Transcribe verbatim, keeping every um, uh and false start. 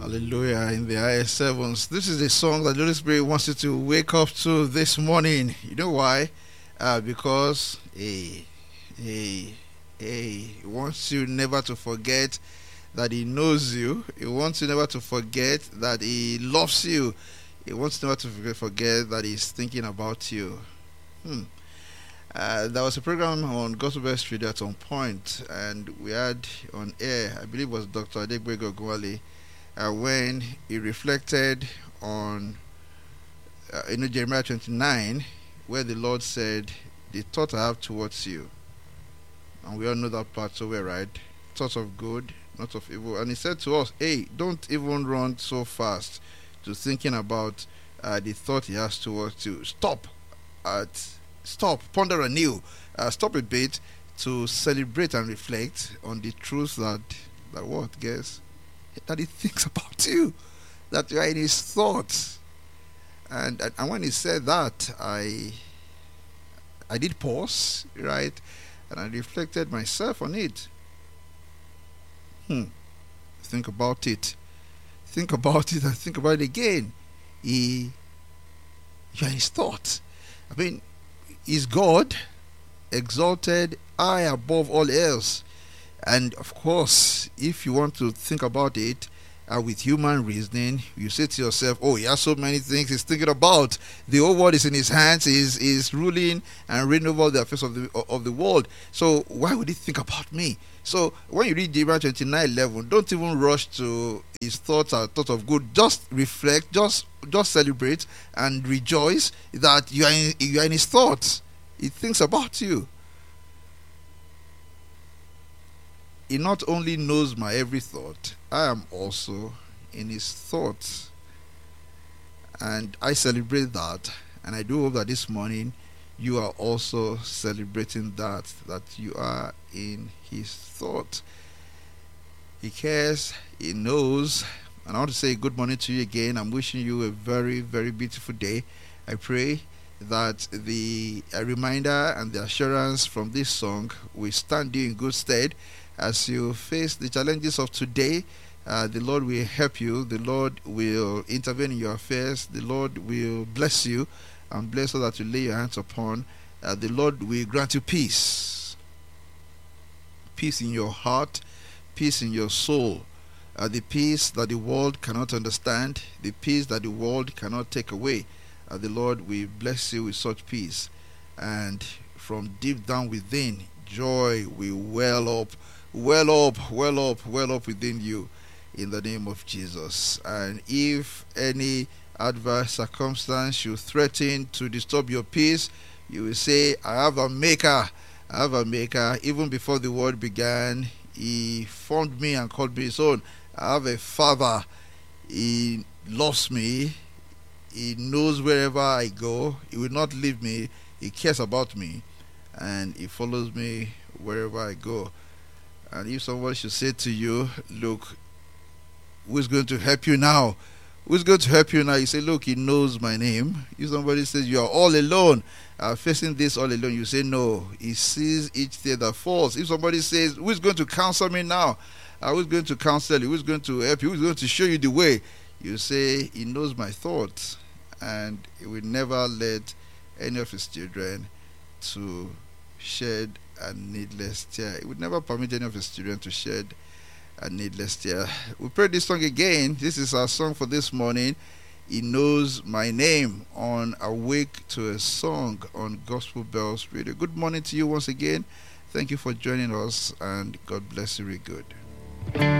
Hallelujah in the highest heavens. This is a song that the Holy Spirit wants you to wake up to this morning. You know why? Uh, because he, he, he wants you never to forget that he knows you. He wants you never to forget that he loves you. He wants never to forget, forget that he's thinking about you. Hmm. Uh, there was a program on Gospel Best Radio at some point, and we had on air, I believe it was Doctor Adegbego Gwale, uh, when he reflected on uh, you know, Jeremiah twenty-nine, where the Lord said, the thought I have towards you. And we all know that part so well, right? Thoughts of good, not of evil. And he said to us, hey, don't even run so fast to thinking about uh, the thought he has towards you. Stop at stop, ponder anew, uh, stop a bit to celebrate and reflect on the truth that that what, guess, that he thinks about you, that you are in his thoughts. And, and and when he said that, I I did pause, right, and I reflected myself on it. Hmm. Think about it. Think about it and think about it again. He, you are in his thoughts. I mean, is God exalted high above all else? And of course, if you want to think about it uh, with human reasoning, you say to yourself, oh, he has so many things he's thinking about. The whole world is in his hands. He's, he's ruling and reigning over the affairs of the, of the world. So why would he think about me? So when you read Jeremiah twenty-nine eleven, don't even rush to his thoughts or thoughts of good. Just reflect, just just celebrate and rejoice that you are in, you are in his thoughts. He thinks about you. He not only knows my every thought, I am also in his thoughts. And I celebrate that. And I do hope that this morning you are also celebrating that, that you are in his thought. He cares, he knows. And I want to say good morning to you again. I'm wishing you a very, very beautiful day. I pray that the a reminder and the assurance from this song will stand you in good stead as you face the challenges of today. Uh, the Lord will help you. The Lord will intervene in your affairs. The Lord will bless you and bless all that you lay your hands upon. Uh, the Lord will grant you peace. Peace in your heart, peace in your soul. Uh, the peace that the world cannot understand, the peace that the world cannot take away. Uh, the Lord will bless you with such peace. And from deep down within, joy will well up, well up, well up, well up within you in the name of Jesus. And if any adverse circumstance should threaten to disturb your peace, you will say, I have a maker. I have a maker. Even before the world began, he formed me and called me his own. I have a father. He loves me. He knows wherever I go. He will not leave me. He cares about me. And he follows me wherever I go. And if someone should say to you, look, who is going to help you now? Who's going to help you now? You say, look, he knows my name. If somebody says you are all alone, uh, facing this all alone, you say, no, he sees each tear that falls. If somebody says, who is going to counsel me now? Uh, who's going to counsel you? Who's going to help you? Who's going to show you the way? You say, he knows my thoughts, and he will never let any of his children to shed a needless tear. He would never permit any of his children to shed a needless tear. We pray this song again. This is our song for this morning. He knows my name on Awake to a Song on Gospel Bells Radio. Good morning to you once again. Thank you for joining us, and God bless you really good.